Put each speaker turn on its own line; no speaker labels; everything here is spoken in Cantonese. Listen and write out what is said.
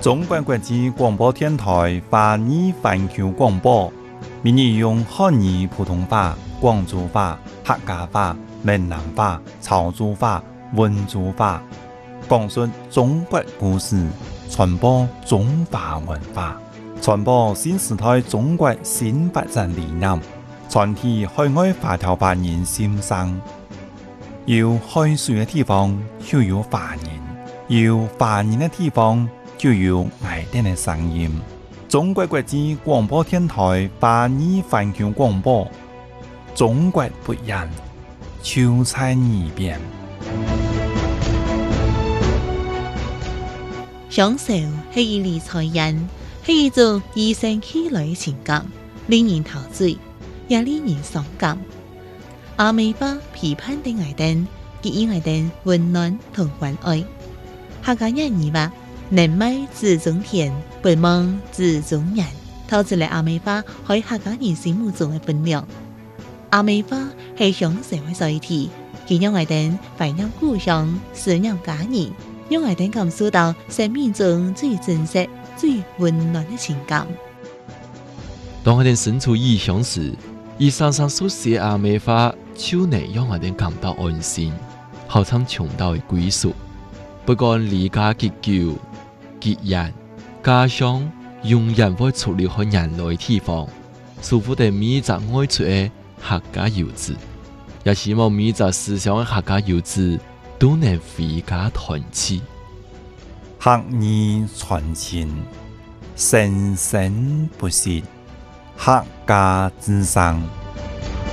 中国国际广播电台华语环球广播，每日用汉语普通话、广州话、客家话、闽南话、潮州话、温州话，讲述中国故事，传播中华文化，传播新时代中国新发展理念，传递海外华侨华人心声。有海水的地方就有华人，有华人的地方就有爱人的声音。中国国际广播电台华语环球广播，中国不一样，就在耳边。
享受是一理财人，是一种与生俱來嘅情感，令人陶醉，也令人傷感。阿美巴批判的愛人，給予愛人溫暖同關愛。客家人語話：人美自中田，不忘自中人，透出嚟阿美巴喺客家人心目中嘅分量。阿美巴係享受嘅載體，佢讓愛人懷念故鄉，思念家人。讓我哋感受到生命中最真實、最溫暖的情感。
當我哋身處異鄉時，以常常所寫阿美話，就能讓我哋感到安心，好像重到嘅歸屬。不管離家結久、結人，家鄉永遠會出了去人類地方，舒服地每隻愛出嘅客家遊子，也希望每隻思鄉嘅客家遊子都能回家團聚，
客語傳情，生生不息，客家之聲。